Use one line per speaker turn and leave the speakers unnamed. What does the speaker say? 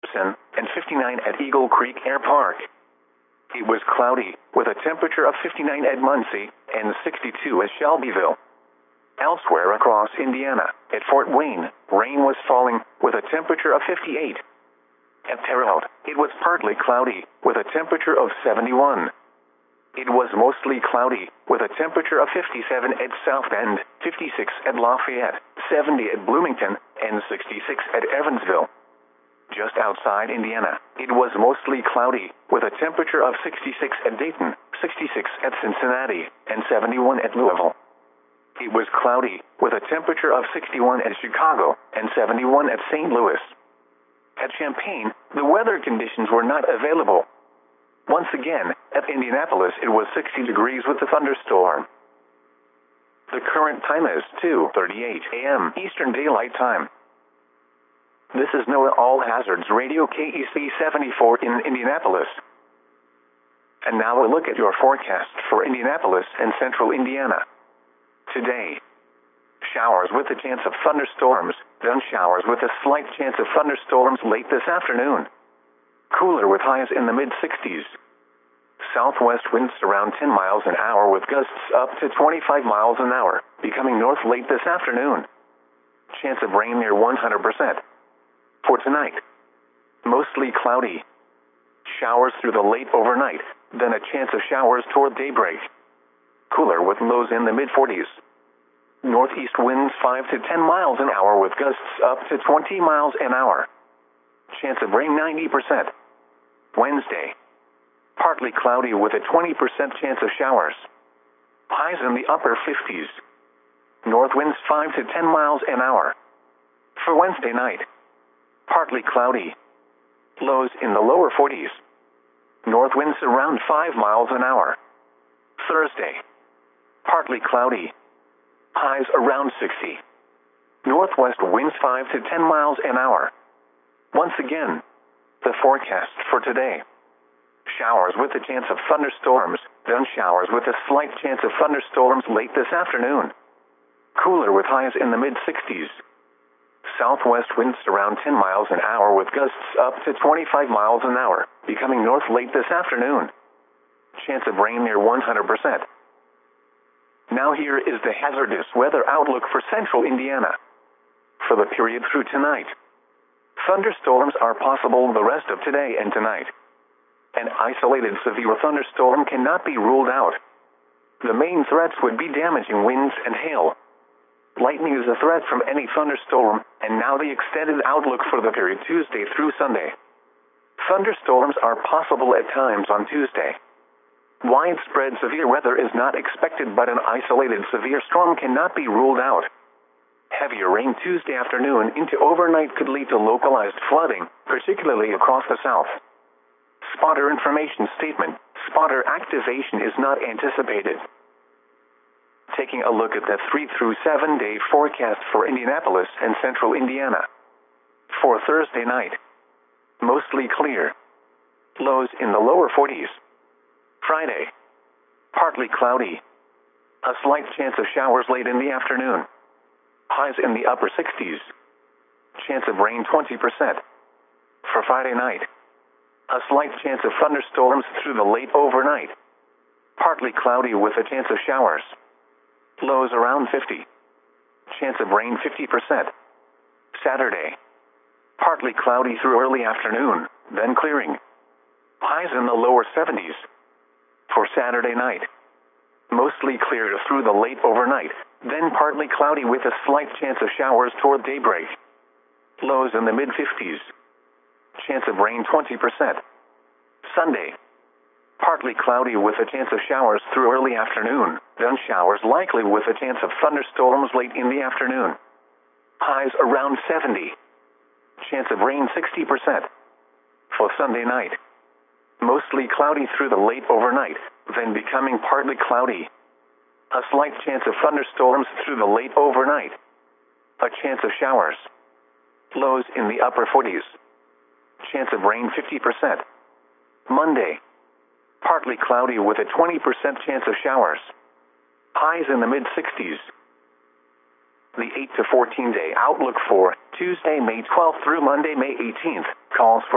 Gibson, and 59 at Eagle Creek Air Park. It was cloudy, with a temperature of 59 at Muncie and 62 at Shelbyville. Elsewhere across Indiana, at Fort Wayne, rain was falling, with a temperature of 58. At Terre Haute, it was partly cloudy, with a temperature of 71. It was mostly cloudy, with a temperature of 57 at South Bend, 56 at Lafayette, 70 at Bloomington, and 66 at Evansville. Just outside Indiana, it was mostly cloudy, with a temperature of 66 at Dayton, 66 at Cincinnati, and 71 at Louisville. It was cloudy, with a temperature of 61 at Chicago, and 71 at St. Louis. At Champaign, the weather conditions were not available. Once again, at Indianapolis it was 60 degrees with a thunderstorm. The current time is 2:38 a.m. Eastern Daylight Time. This is NOAA All Hazards Radio KEC 74 in Indianapolis. And now a look at your forecast for Indianapolis and central Indiana. Today, showers with a chance of thunderstorms, then showers with a slight chance of thunderstorms late this afternoon. Cooler with highs in the mid-60s. Southwest winds around 10 miles an hour with gusts up to 25 miles an hour, becoming north late this afternoon. Chance of rain near 100%. For tonight, mostly cloudy. Showers through the late overnight, then a chance of showers toward daybreak. Cooler with lows in the mid-40s. Northeast winds 5 to 10 miles an hour with gusts up to 20 miles an hour. Chance of rain 90%. Wednesday, partly cloudy with a 20% chance of showers. Highs in the upper 50s. North winds 5 to 10 miles an hour. For Wednesday night, partly cloudy. Lows in the lower 40s. North winds around 5 miles an hour. Thursday, partly cloudy. Highs around 60. Northwest winds 5 to 10 miles an hour. Once again, the forecast for today. Showers with a chance of thunderstorms, then showers with a slight chance of thunderstorms late this afternoon. Cooler with highs in the mid-60s. Southwest winds around 10 miles an hour with gusts up to 25 miles an hour, becoming north late this afternoon. Chance of rain near 100%. Now here is the hazardous weather outlook for central Indiana. For the period through tonight, thunderstorms are possible the rest of today and tonight. An isolated severe thunderstorm cannot be ruled out. The main threats would be damaging winds and hail. Lightning is a threat from any thunderstorm, and now the extended outlook for the period Tuesday through Sunday. Thunderstorms are possible at times on Tuesday. Widespread severe weather is not expected, but an isolated severe storm cannot be ruled out. Heavier rain Tuesday afternoon into overnight could lead to localized flooding, particularly across the south. Spotter information statement: spotter activation is not anticipated. Taking a look at the 3 through 7 day forecast for Indianapolis and central Indiana. For Thursday night, mostly clear. Lows in the lower 40s. Friday, partly cloudy. A slight chance of showers late in the afternoon. Highs in the upper 60s. Chance of rain 20%. For Friday night, a slight chance of thunderstorms through the late overnight. Partly cloudy with a chance of showers. Lows around 50. Chance of rain 50%. Saturday, partly cloudy through early afternoon, then clearing. Highs in the lower 70s. For Saturday night, mostly clear through the late overnight, then partly cloudy with a slight chance of showers toward daybreak. Lows in the mid-50s. Chance of rain 20%. Sunday, partly cloudy with a chance of showers through early afternoon, then showers likely with a chance of thunderstorms late in the afternoon. Highs around 70. Chance of rain 60%. For Sunday night, mostly cloudy through the late overnight, then becoming partly cloudy. A slight chance of thunderstorms through the late overnight. A chance of showers. Lows in the upper 40s. Chance of rain 50%. Monday, partly cloudy with a 20% chance of showers. Highs in the mid-60s. The 8 to 14 day outlook for Tuesday, May 12th through Monday, May 18th calls for